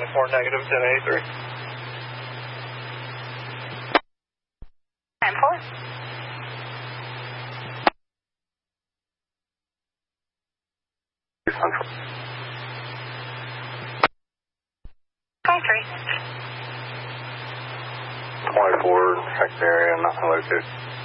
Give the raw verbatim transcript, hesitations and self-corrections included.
twenty-four negative ten eighty-three. ten four. twenty-four, second area, nothing located.